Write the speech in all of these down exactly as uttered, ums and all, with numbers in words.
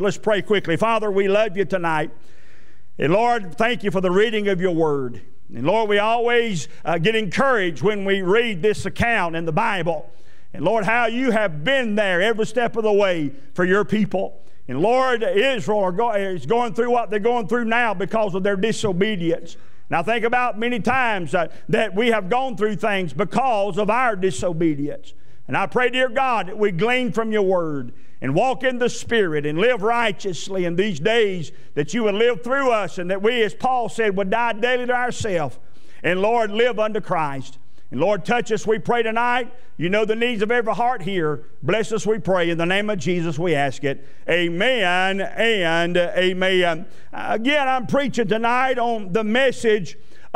Let's pray quickly. Father, we love you tonight. And Lord, thank you for the reading of your word. And Lord, we always uh, get encouraged when we read this account in the Bible. And Lord, how you have been there every step of the way for your people. And Lord, Israel are go- is going through what they're going through now because of their disobedience. Now think about many times uh, that we have gone through things because of our disobedience. And I pray, dear God, that we glean from your word and walk in the Spirit and live righteously in these days, that you would live through us and that we, as Paul said, would die daily to ourselves and, Lord, live unto Christ. And, Lord, touch us, we pray tonight. You know the needs of every heart here. Bless us, we pray. In the name of Jesus, we ask it. Amen and amen. Again, I'm preaching tonight on the message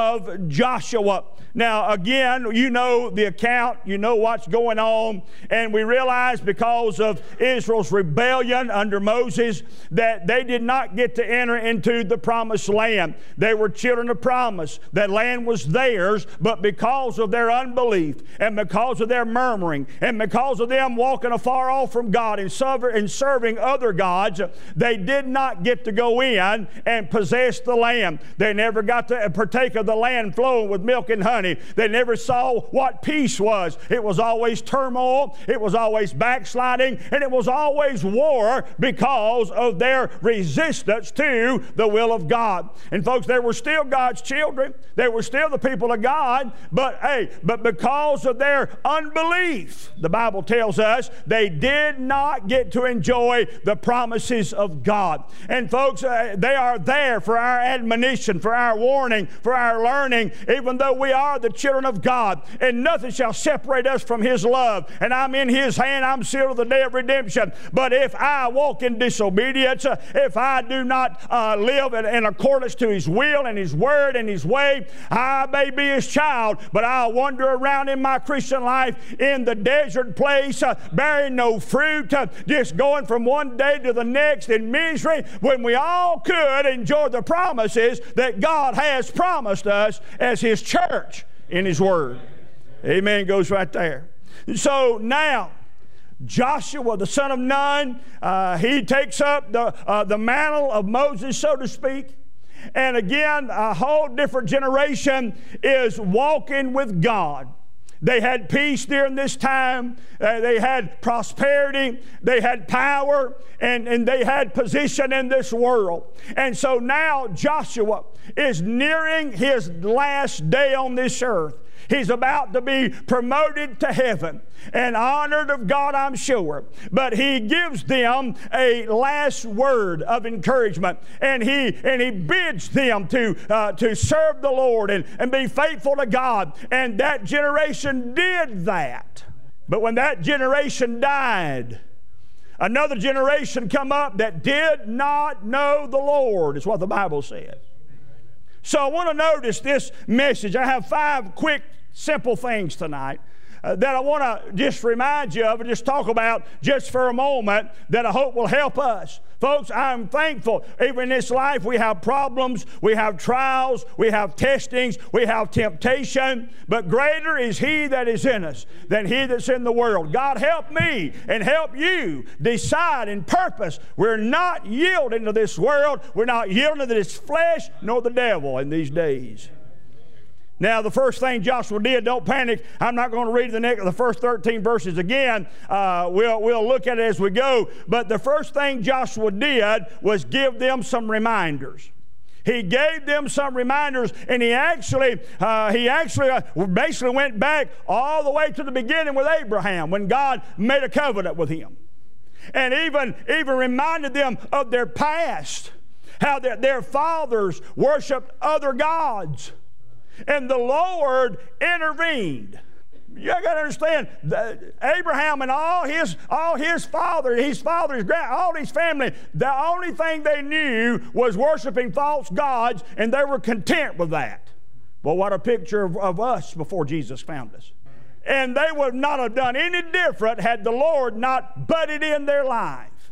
of Joshua. Now, again, you know the account, you know what's going on, and we realize because of Israel's rebellion under Moses that they did not get to enter into the promised land. They were children of promise. That land was theirs, but because of their unbelief and because of their murmuring and because of them walking afar off from God and serving other gods, they did not get to go in and possess the land. They never got to partake of the land flowing with milk and honey. They never saw what peace was. It was always turmoil, it was always backsliding, and it was always war because of their resistance to the will of God. And folks, they were still God's children. They were still the people of God, but hey, but because of their unbelief, the Bible tells us, they did not get to enjoy the promises of God. And folks, uh, they are there for our admonition, for our warning, for our learning, even though we are the children of God, and nothing shall separate us from His love. And I'm in His hand, I'm sealed with the day of redemption. But if I walk in disobedience, uh, if I do not uh, live in, in accordance to His will and His word and His way, I may be His child, but I'll wander around in my Christian life in the desert place, uh, bearing no fruit, uh, just going from one day to the next in misery, when we all could enjoy the promises that God has promised us as His church in His word. Amen. Goes right there. So now, Joshua, the son of Nun, uh, he takes up the, uh, the mantle of Moses, so to speak. And again, a whole different generation is walking with God. They had peace during this time. Uh, they had prosperity. They had power. And, and they had position in this world. And so now Joshua is nearing his last day on this earth. He's about to be promoted to heaven and honored of God, I'm sure. But he gives them a last word of encouragement. And he and he bids them to, uh, to serve the Lord and, and be faithful to God. And that generation did that. But when that generation died, another generation come up that did not know the Lord, is what the Bible said. So I want to notice this message. I have five quick, simple things tonight uh, that I want to just remind you of and just talk about just for a moment that I hope will help us. Folks, I'm thankful. Even in this life, we have problems, we have trials, we have testings, we have temptation, but greater is He that is in us than he that's in the world. God, help me and help you decide and purpose. We're not yielding to this world. We're not yielding to this flesh nor the devil in these days. Now, the first thing Joshua did, don't panic. I'm not going to read the, next, the first thirteen verses again. Uh, we'll, we'll look at it as we go. But the first thing Joshua did was give them some reminders. He gave them some reminders, and he actually, uh, he actually uh, basically went back all the way to the beginning with Abraham when God made a covenant with him. And even, even reminded them of their past, how their, their fathers worshiped other gods. And the Lord intervened. You got to understand, the, Abraham and all his all his father, his father's grand, all his family, the only thing they knew was worshiping false gods, and they were content with that. Well, what a picture of, of us before Jesus found us. And they would not have done any different had the Lord not butted in their life.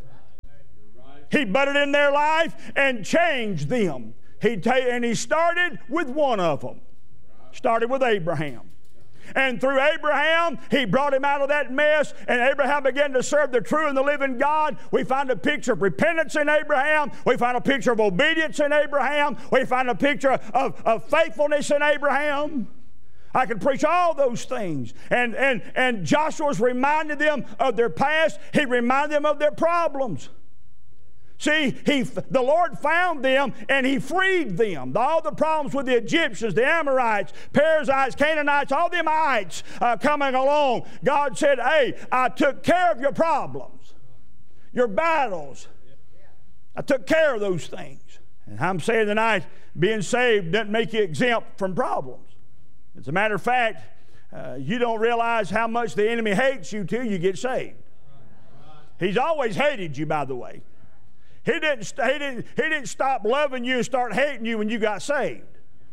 He butted in their life and changed them. He ta- and he started with one of them. Started with Abraham. And through Abraham, he brought him out of that mess, and Abraham began to serve the true and the living God. We find a picture of repentance in Abraham. We find a picture of obedience in Abraham. We find a picture of, of faithfulness in Abraham. I can preach all those things. And, and, and Joshua's reminded them of their past. He reminded them of their problems. See, he, the Lord found them and He freed them. All the problems with the Egyptians, the Amorites, Perizzites, Canaanites, all them ites uh, coming along. God said, hey, I took care of your problems, your battles. I took care of those things. And I'm saying tonight, being saved doesn't make you exempt from problems. As a matter of fact, uh, you don't realize how much the enemy hates you till you get saved. He's always hated you, by the way. He didn't, he didn't, he didn't stop loving you and start hating you when you got saved.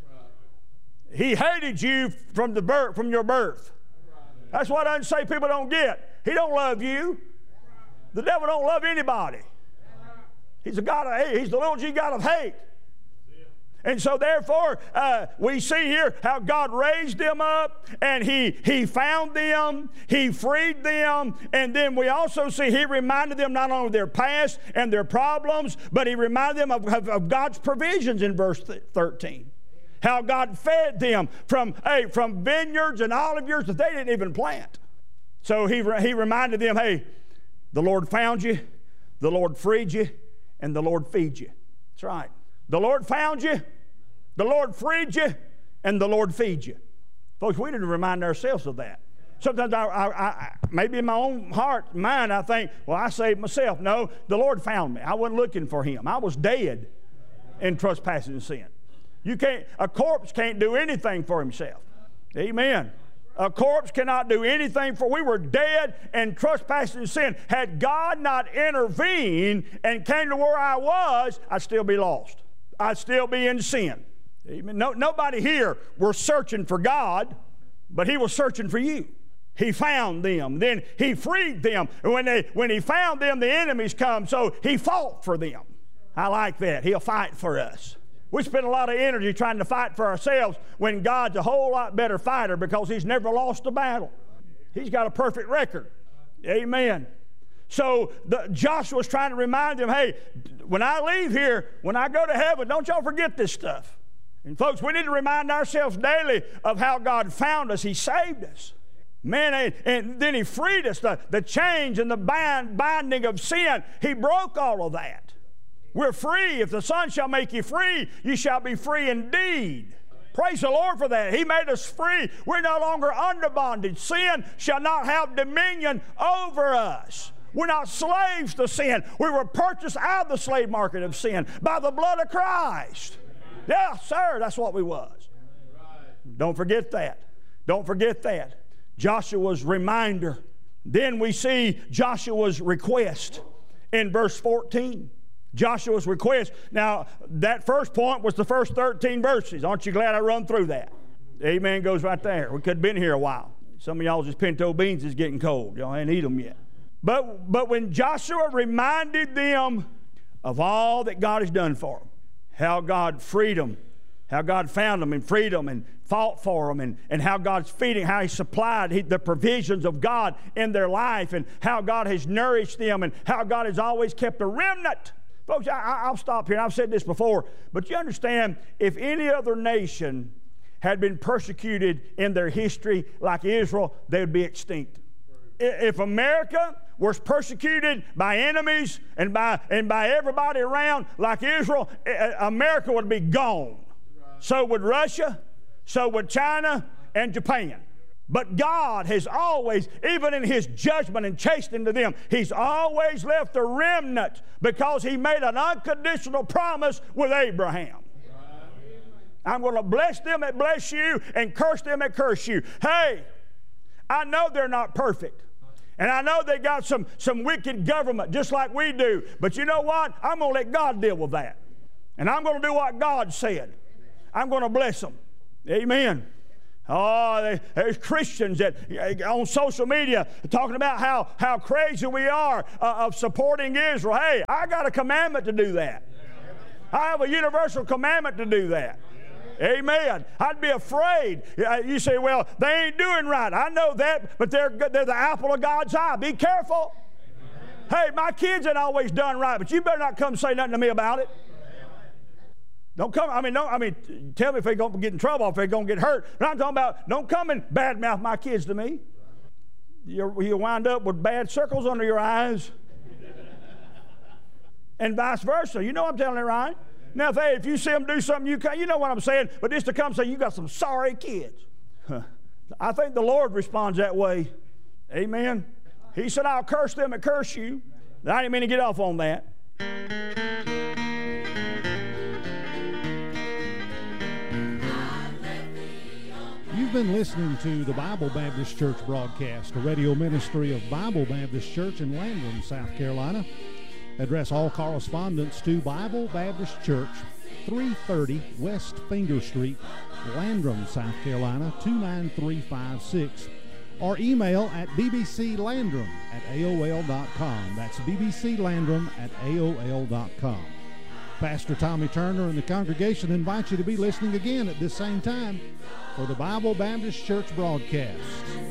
He hated you from, the birth, from your birth. That's what unsaved people don't get. He don't love you. The devil don't love anybody. He's a God of hate. He's the little g God of hate. And so therefore, uh, we see here how God raised them up, and he, he found them, He freed them, and then we also see He reminded them not only of their past and their problems, but He reminded them of, of, of God's provisions in verse thirteen. How God fed them from, hey, from vineyards and olive yards that they didn't even plant. So he, he reminded them, hey, the Lord found you, the Lord freed you, and the Lord feed you. That's right. The Lord found you, the Lord freed you, and the Lord feeds you. Folks, we need to remind ourselves of that. Sometimes I, I, I, maybe in my own heart, mind, I think, well, I saved myself. No, the Lord found me. I wasn't looking for Him. I was dead in trespassing and sin. You can't, a corpse can't do anything for himself. Amen. A corpse cannot do anything for, we were dead and trespassing and sin. Had God not intervened and came to where I was, I'd still be lost. I'd still be in sin. Amen. No, nobody here was searching for God, but He was searching for you. He found them. Then He freed them. And when, they, when He found them, the enemies come, so He fought for them. I like that. He'll fight for us. We spend a lot of energy trying to fight for ourselves when God's a whole lot better fighter because He's never lost a battle. He's got a perfect record. Amen. So the, Joshua's trying to remind them, hey, when I leave here, when I go to heaven, don't y'all forget this stuff. And folks, we need to remind ourselves daily of how God found us. He saved us. Man, and then He freed us. The, the chains and the bind, binding of sin, He broke all of that. We're free. If the Son shall make you free, you shall be free indeed. Praise the Lord for that. He made us free. We're no longer under bondage. Sin shall not have dominion over us. We're not slaves to sin. We were purchased out of the slave market of sin by the blood of Christ. Yes, sir, that's what we was. Don't forget that. Don't forget that. Joshua's reminder. Then we see Joshua's request in verse fourteen. Joshua's request. Now, that first point was the first thirteen verses. Aren't you glad I run through that? Amen goes right there. We could have been here a while. Some of y'all's pinto beans is getting cold. Y'all ain't eat them yet. But, but when Joshua reminded them of all that God has done for them, how God freed them, how God found them and freed them and fought for them, and, and how God's feeding, how He supplied he, the provisions of God in their life, and how God has nourished them, and how God has always kept a remnant. Folks, I, I'll stop here. I've said this before, but you understand, if any other nation had been persecuted in their history like Israel, they would be extinct. If America was persecuted by enemies and by, and by everybody around like Israel, America would be gone. So would Russia, so would China and Japan. But God has always, even in His judgment and chastening to them, He's always left a remnant because He made an unconditional promise with Abraham. I'm going to bless them that bless you and curse them that curse you. Hey, I know they're not perfect. And I know they got some, some wicked government just like we do. But you know what? I'm going to let God deal with that. And I'm going to do what God said. I'm going to bless them. Amen. Oh, there's Christians that on social media talking about how, how crazy we are uh, of supporting Israel. Hey, I got a commandment to do that. I have a universal commandment to do that. Amen. I'd be afraid. You say, well, they ain't doing right. I know that, but they're, they're the apple of God's eye. Be careful. Hey, my kids ain't always done right, but you better not come say nothing to me about it. Don't come, I mean, no, I mean, tell me if they're going to get in trouble, if they're going to get hurt. But I'm talking about, don't come and badmouth my kids to me. You'll, you'll wind up with bad circles under your eyes. And vice versa. You know I'm telling you, right? Now, if, hey, if you see them do something, you can, you know what I'm saying, but just to come say, you got some sorry kids. I think the Lord responds that way. Amen. He said, I'll curse them that curse you. I didn't mean to get off on that. You've been listening to the Bible Baptist Church broadcast, a radio ministry of Bible Baptist Church in Landrum, South Carolina. Address all correspondence to Bible Baptist Church, three thirty West Finger Street, Landrum, South Carolina, two nine three five six. Or email at bbclandrum at A O L dot com. That's bbclandrum at A O L dot com. Pastor Tommy Turner and the congregation invite you to be listening again at this same time for the Bible Baptist Church broadcast.